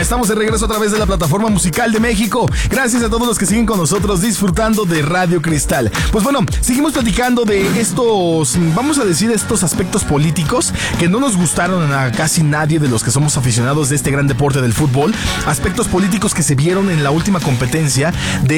estamos de regreso a través de la plataforma musical de México. Gracias a todos los que siguen con nosotros disfrutando de Radio Cristal. Pues bueno, seguimos platicando de estos, vamos a decir, estos aspectos políticos que no nos gustaron a casi nadie de los que somos aficionados de este gran deporte del fútbol. Aspectos políticos que se vieron en la última competencia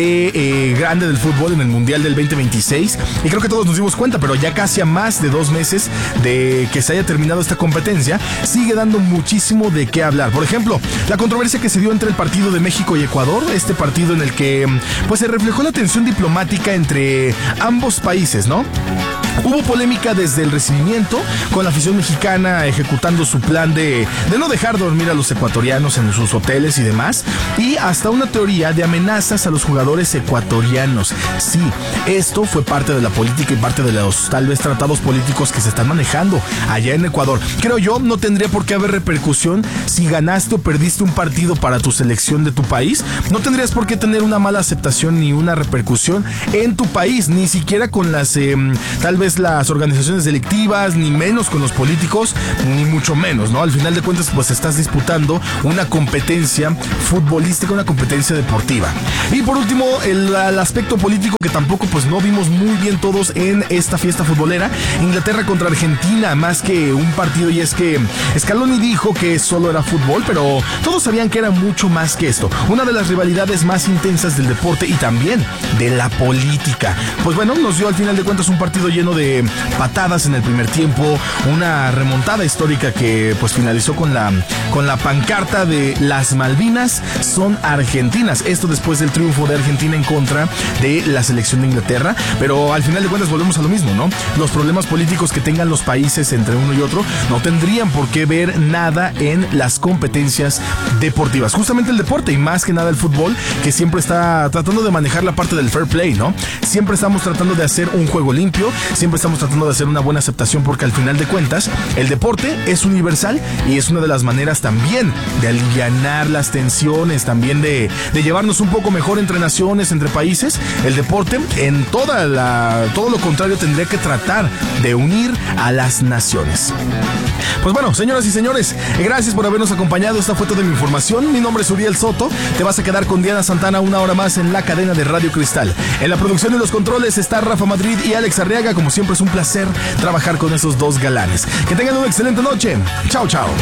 de grande del fútbol en el Mundial del 2026. Y creo que todos nos dimos cuenta, pero ya casi a más de 2 meses de que se haya terminado esta competencia, sigue dando muchísimo de qué hablar. Por ejemplo, la controversia que se dio entre el partido de México y Ecuador, este partido en el que pues se reflejó la tensión diplomática entre ambos países, ¿no? Hubo polémica desde el recibimiento, con la afición mexicana ejecutando su plan de no dejar dormir a los ecuatorianos en sus hoteles y demás, y hasta una teoría de amenazas a los jugadores ecuatorianos. Sí, esto fue parte de la política y parte de los tal vez tratados políticos que se están manejando allá en Ecuador. Creo yo, no tendría por qué haber repercusión si ganaste o perdiste un partido para tu selección de tu país. No tendrías por qué tener una mala aceptación ni una repercusión en tu país, ni siquiera con las tal vez las organizaciones delictivas, ni menos con los políticos, ni mucho menos, ¿no? Al final de cuentas, pues estás disputando una competencia futbolística, una competencia deportiva. Y por último, el aspecto político que tampoco pues no vimos muy bien todos en esta fiesta futbolera, Inglaterra contra Argentina, más que un partido, y es que Scaloni dijo que solo era fútbol, pero todos sabían que era mucho más que esto. Una de las rivalidades más intensas del deporte y también de la política. Pues bueno, nos dio al final de cuentas un partido lleno de patadas en el primer tiempo, una remontada histórica que pues finalizó con la pancarta de las Malvinas son argentinas. Esto después del triunfo de Argentina en contra de la selección de Inglaterra, pero al final de cuentas volvemos a lo mismo, ¿no? Los problemas políticos que tengan los países entre uno y otro no tendrían por qué ver nada en las competencias deportivas. Justamente el deporte y más que nada el fútbol, que siempre está tratando de manejar la parte del fair play, ¿no? Siempre estamos tratando de hacer un juego limpio, siempre estamos tratando de hacer una buena aceptación, porque al final de cuentas el deporte es universal y es una de las maneras también de alivianar las tensiones, también de llevarnos un poco mejor entre naciones, entre países. El deporte en todo lo contrario tendría que tratar de unir a las naciones. Pues bueno, señoras y señores, gracias por habernos acompañado. Esta fue toda mi información. Mi nombre es Uriel Soto. Te vas a quedar con Diana Santana una hora más en la cadena de Radio Cristal. En la producción y los controles está Rafa Madrid y Alex Arriaga. Como siempre es un placer trabajar con esos dos galanes. Que tengan una excelente noche. Chao, chao.